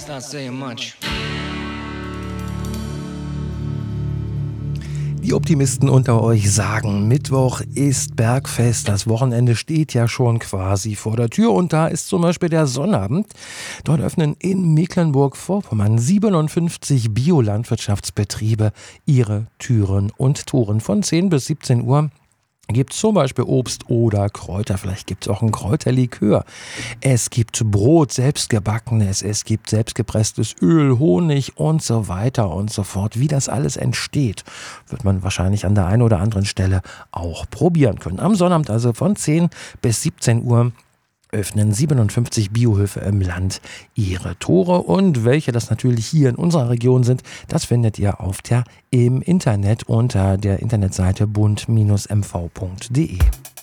That's not saying much. Die Optimisten unter euch sagen, Mittwoch ist Bergfest, das Wochenende steht ja schon quasi vor der Tür und da ist zum Beispiel der Sonnabend. Dort öffnen in Mecklenburg-Vorpommern 57 Biolandwirtschaftsbetriebe ihre Türen und Toren. Von 10 bis 17 Uhr gibt es zum Beispiel Obst oder Kräuter, vielleicht gibt es auch ein Kräuterlikör. Es gibt Brot, selbstgebackenes, es gibt selbstgepresstes Öl, Honig und so weiter und so fort. Wie das alles entsteht, wird man wahrscheinlich an der einen oder anderen Stelle auch probieren können. Am Sonnabend also von 10 bis 17 Uhr öffnen 57 Biohöfe im Land ihre Tore und welche das natürlich hier in unserer Region sind, das findet ihr im Internet unter der Internetseite bund-mv.de.